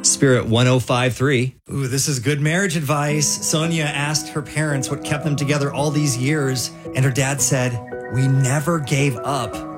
Spirit 1053. Ooh, this is good marriage advice. Sonia asked her parents what kept them together all these years, and her dad said, "We never gave up."